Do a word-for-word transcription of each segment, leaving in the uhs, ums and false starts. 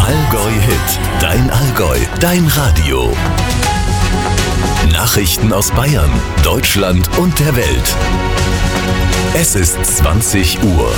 Allgäu Hit, dein Allgäu, dein Radio. Nachrichten aus Bayern, Deutschland und der Welt. Es ist zwanzig Uhr.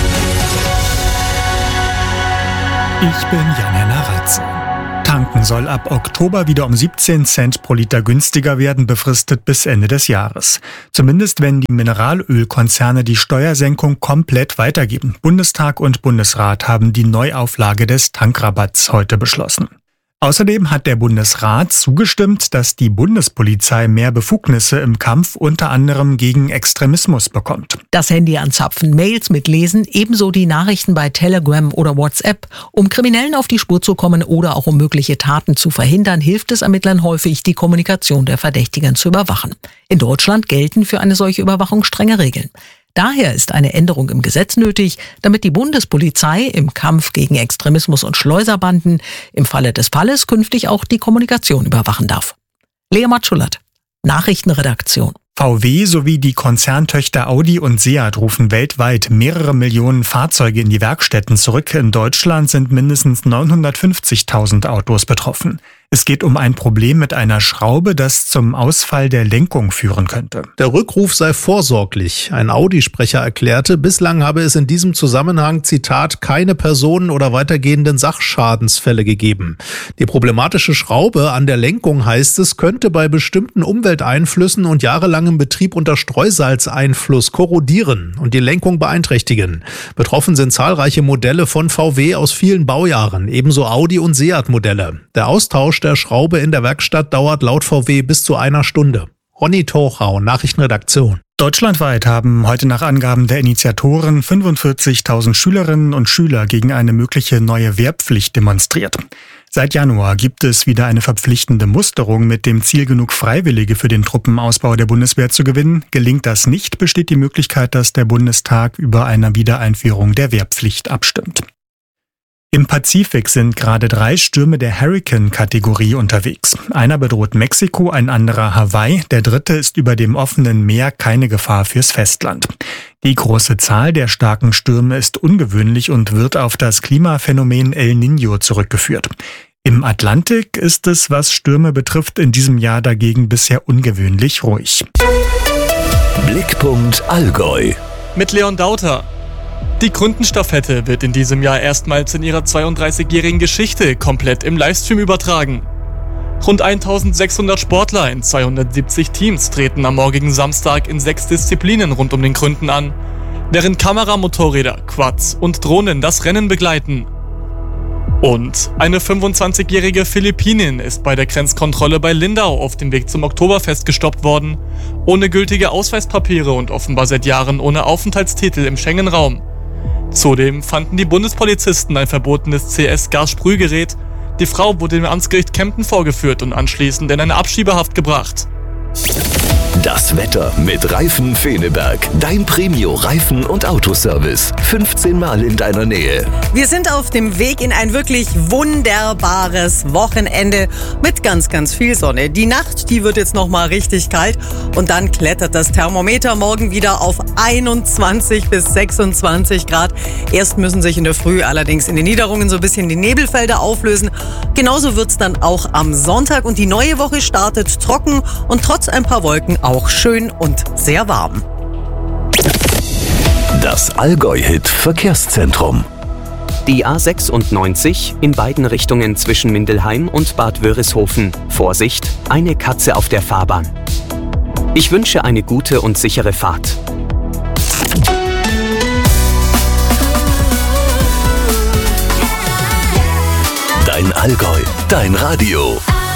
Ich bin Jan-Henner Ratze. Tanken soll ab Oktober wieder um siebzehn Cent pro Liter günstiger werden, befristet bis Ende des Jahres. Zumindest wenn die Mineralölkonzerne die Steuersenkung komplett weitergeben. Bundestag und Bundesrat haben die Neuauflage des Tankrabatts heute beschlossen. Außerdem hat der Bundesrat zugestimmt, dass die Bundespolizei mehr Befugnisse im Kampf unter anderem gegen Extremismus bekommt. Das Handy anzapfen, Mails mitlesen, ebenso die Nachrichten bei Telegram oder WhatsApp. Um Kriminellen auf die Spur zu kommen oder auch um mögliche Taten zu verhindern, hilft es Ermittlern häufig, die Kommunikation der Verdächtigen zu überwachen. In Deutschland gelten für eine solche Überwachung strenge Regeln. Daher ist eine Änderung im Gesetz nötig, damit die Bundespolizei im Kampf gegen Extremismus und Schleuserbanden im Falle des Falles künftig auch die Kommunikation überwachen darf. Lea Matschulat, Nachrichtenredaktion. V W sowie die Konzerntöchter Audi und Seat rufen weltweit mehrere Millionen Fahrzeuge in die Werkstätten zurück. In Deutschland sind mindestens neunhundertfünfzigtausend Autos betroffen. Es geht um ein Problem mit einer Schraube, das zum Ausfall der Lenkung führen könnte. Der Rückruf sei vorsorglich. Ein Audi-Sprecher erklärte, bislang habe es in diesem Zusammenhang, Zitat, keine Personen- oder weitergehenden Sachschadensfälle gegeben. Die problematische Schraube an der Lenkung, heißt es, könnte bei bestimmten Umwelteinflüssen und jahrelangem Betrieb unter Streusalzeinfluss korrodieren und die Lenkung beeinträchtigen. Betroffen sind zahlreiche Modelle von V W aus vielen Baujahren, ebenso Audi- und Seat-Modelle. Der Austausch der Schraube in der Werkstatt dauert laut V W bis zu einer Stunde. Ronny Tochau, Nachrichtenredaktion. Deutschlandweit haben heute nach Angaben der Initiatoren fünfundvierzigtausend Schülerinnen und Schüler gegen eine mögliche neue Wehrpflicht demonstriert. Seit Januar gibt es wieder eine verpflichtende Musterung mit dem Ziel, genug Freiwillige für den Truppenausbau der Bundeswehr zu gewinnen. Gelingt das nicht, besteht die Möglichkeit, dass der Bundestag über eine Wiedereinführung der Wehrpflicht abstimmt. Im Pazifik sind gerade drei Stürme der Hurrikan-Kategorie unterwegs. Einer bedroht Mexiko, ein anderer Hawaii, der dritte ist über dem offenen Meer keine Gefahr fürs Festland. Die große Zahl der starken Stürme ist ungewöhnlich und wird auf das Klimaphänomen El Niño zurückgeführt. Im Atlantik ist es, was Stürme betrifft, in diesem Jahr dagegen bisher ungewöhnlich ruhig. Blickpunkt Allgäu. Mit Leon Dauter. Die Gründenstaffette wird in diesem Jahr erstmals in ihrer zweiunddreißigjährigen Geschichte komplett im Livestream übertragen. Rund eintausendsechshundert Sportler in zweihundertsiebzig Teams treten am morgigen Samstag in sechs Disziplinen rund um den Gründen an, während Kameramotorräder, Quads und Drohnen das Rennen begleiten. Und eine fünfundzwanzigjährige Philippinin ist bei der Grenzkontrolle bei Lindau auf dem Weg zum Oktoberfest gestoppt worden, ohne gültige Ausweispapiere und offenbar seit Jahren ohne Aufenthaltstitel im Schengen-Raum. Zudem fanden die Bundespolizisten ein verbotenes C S-Gassprühgerät. Die Frau wurde dem Amtsgericht Kempten vorgeführt und anschließend in eine Abschiebehaft gebracht. Das Wetter mit Reifen Feneberg. Dein Premio-Reifen- und Autoservice. fünfzehn Mal in deiner Nähe. Wir sind auf dem Weg in ein wirklich wunderbares Wochenende mit ganz, ganz viel Sonne. Die Nacht, die wird jetzt nochmal richtig kalt und dann klettert das Thermometer morgen wieder auf einundzwanzig bis sechsundzwanzig Grad. Erst müssen sich in der Früh allerdings in den Niederungen so ein bisschen die Nebelfelder auflösen. Genauso wird es dann auch am Sonntag und die neue Woche startet trocken und trotz ein paar Wolken auch schön und sehr warm. Das Allgäu-Hit Verkehrszentrum. Die A sechsundneunzig in beiden Richtungen zwischen Mindelheim und Bad Wörishofen. Vorsicht, eine Katze auf der Fahrbahn. Ich wünsche eine gute und sichere Fahrt. Dein Allgäu, dein Radio.